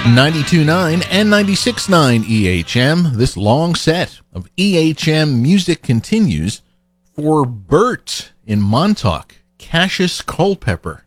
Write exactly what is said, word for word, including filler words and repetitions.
ninety-two point nine and ninety-six point nine E H M. This long set of E H M music continues for Bert in Montauk, Cassius Culpepper.